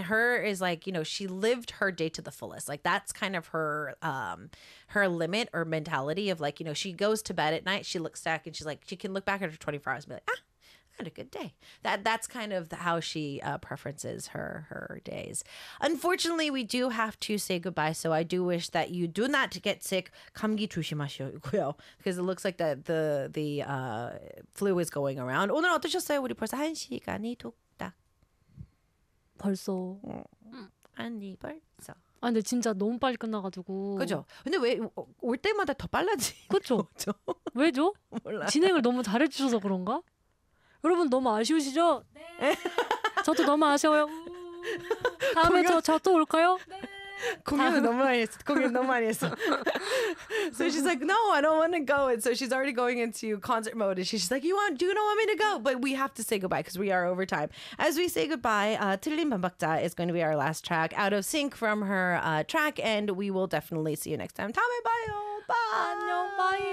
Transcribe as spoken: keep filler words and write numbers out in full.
her is like, you know, she lived her day to the fullest. Like that's kind of her um her limit or mentality of like, you know, she goes to bed at night, she looks back and she's like, she can look back at her twenty-four hours and be like, ah, I had a good day. That that's kind of how she uh, preferences her her days. Unfortunately, we do have to say goodbye. So I do wish that you do not get sick. 감기 조심하시고요. Because it looks like the the the uh, flu is going around. 오늘 어떠셨어요? 우리 벌써 한 시간이 뚝딱. 벌써. 아니 벌써. 아 근데 진짜 너무 빨리 끝나가지고. 그죠? 근데 왜 올 때마다 더 빨라지? 그죠? 왜죠? 몰라. 진행을 너무 잘해주셔서 그런가? 여러분 너무 아쉬우시죠? 네. 저도 너무 아쉬워요. 다음에 저 저 또 올까요? 네. 공연 너무 많이 했어. 공연 너무 많이 했어. So she's like, no, I don't want to go. And so she's already going into concert mode. And she's like, you want, do you not want me to go? But we have to say goodbye because we are over time. As we say goodbye, uh, 틀린 반박자 is going to be our last track. Out of Sync from her uh, track. And we will definitely see you next time. 다음에 봐요. Bye. 안녕, bye.